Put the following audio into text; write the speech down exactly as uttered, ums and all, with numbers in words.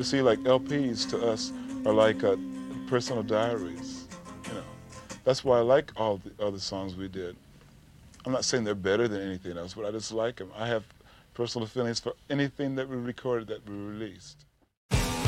see, like L Ps to us are like uh, personal diaries. You know, that's why I like all the other songs we did. I'm not saying they're better than anything else, but I just like them. I have personal feelings for anything that we recorded that we released.